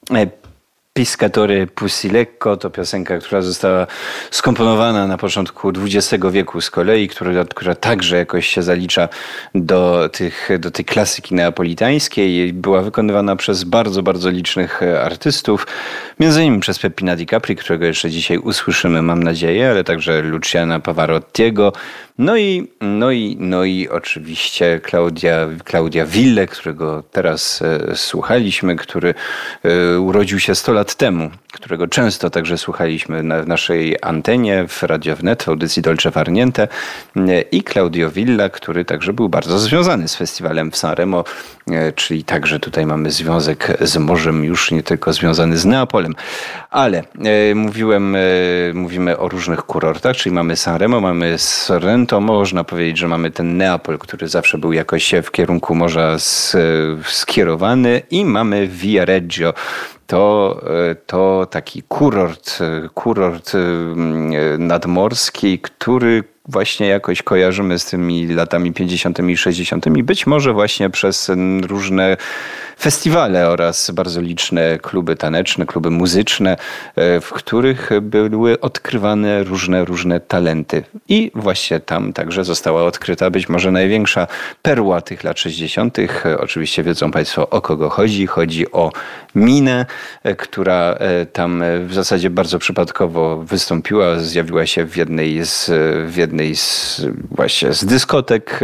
Pescatore Pussylecco to piosenka, która została skomponowana na początku XX wieku z kolei, która także jakoś się zalicza do tej klasyki neapolitańskiej. Była wykonywana przez bardzo, bardzo licznych artystów, między innymi przez Peppina Di Capri, którego jeszcze dzisiaj usłyszymy, mam nadzieję, ale także Luciana Pavarottiego. No i oczywiście Claudia Ville, którego teraz słuchaliśmy, który urodził się 100 lat temu, którego często także słuchaliśmy w naszej antenie w Radio Wnet, w audycji Dolce Far Niente, i Claudio Villa, który także był bardzo związany z festiwalem w Sanremo, czyli także tutaj mamy związek z morzem, już nie tylko związany z Neapolem. Ale mówimy o różnych kurortach, czyli mamy Sanremo, mamy Sorrento, można powiedzieć, że mamy ten Neapol, który zawsze był jakoś w kierunku morza skierowany, i mamy Viareggio. To taki kurort nadmorski, który właśnie jakoś kojarzymy z tymi latami 50. i 60. Być może właśnie przez różne festiwale oraz bardzo liczne kluby taneczne, kluby muzyczne, w których były odkrywane różne talenty. I właśnie tam także została odkryta być może największa perła tych lat 60. Oczywiście wiedzą Państwo, o kogo chodzi. Chodzi o Minę, która tam w zasadzie bardzo przypadkowo wystąpiła, zjawiła się w jednej z dyskotek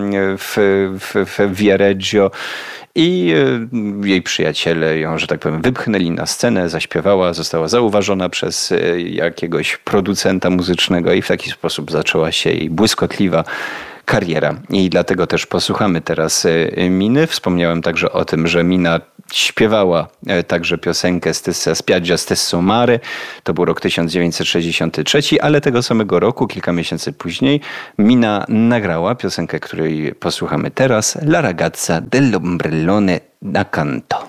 w Viareggio, i jej przyjaciele ją, że tak powiem, wypchnęli na scenę, zaśpiewała, została zauważona przez jakiegoś producenta muzycznego i w taki sposób zaczęła się jej błyskotliwa kariera. I dlatego też posłuchamy teraz Miny. Wspomniałem także o tym, że Mina śpiewała także piosenkę Stessa spiaggia, stesso mare. To był rok 1963, ale tego samego roku, kilka miesięcy później, Mina nagrała piosenkę, której posłuchamy teraz, La ragazza dell'ombrellone da canto.